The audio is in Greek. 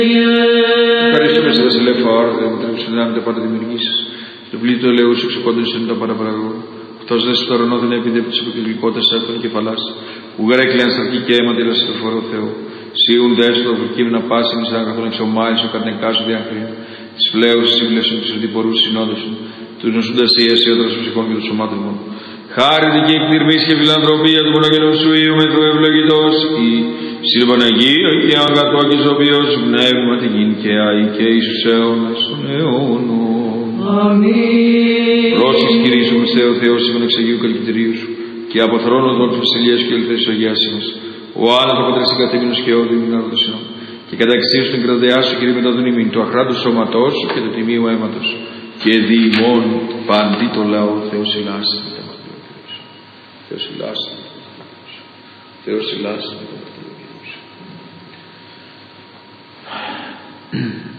Ευχαριστούμε σε Βασιλεύ Αόρδε, με τρέψη δυνάμει τα πάντα δημιουργήσεις. Το πλήττο ελεού σου εξοκόντρησε τα πάντα παραγωγού. Αυτός δε στο ορονό δεν έπειδε από τις αποκυκλικότητες των κεφαλάς. Ουγαρέκλειαν σταρκή και αίμα τη λασιτοφορό Θεού. Σίουν δέστο το προκείμενα πάση μισά καθόλου εξομάισο καρνικά σου διάκρινε. Τις φλέους σύμπλεσουν τους αντιπορούς συνόδωσουν. Τους νοσούντας η αισιόδρας ψυχών και των σωμάτων μου. Χάρητη και εκτιρμής και φιλανθρωπία του μονογενού σου Υιού με το ευλογητός η Συλλοπαναγία και αγαθό και ζωοποιός πνεύμα την γην και αη και Ιησούς αιώνας των αιώνων. Αμήν. Πρόσης κηρύσσομεν Θεό Θεός ημών εξ Αγίου Καλκητηρίου σου και από θρόνο των βασιλείας σου και ελθέσεις Αγίας ημάς. Ο Άννα το πατρές εγκατέμινος και όδη μην άρδοσινό. Και κατά εξίσου την κρατειά σου Κύριε μετά τον ημίν, του αχράντου σώματός σου και του τιμίου αίματος. Και δι ημών παντί το λαό Θεός ηλάσαι. Θεός ηλάσαι. Θεός ηλάσαι.